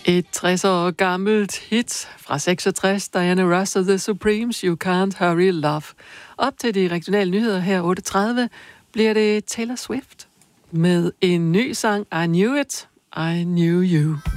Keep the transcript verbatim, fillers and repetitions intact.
Et tres år gammelt hit fra seksogtres, Diana Ross og The Supremes, You Can't Hurry Love. Op til de regionale nyheder her otte tredive bliver det Taylor Swift med en ny sang, I Knew It, I Knew You.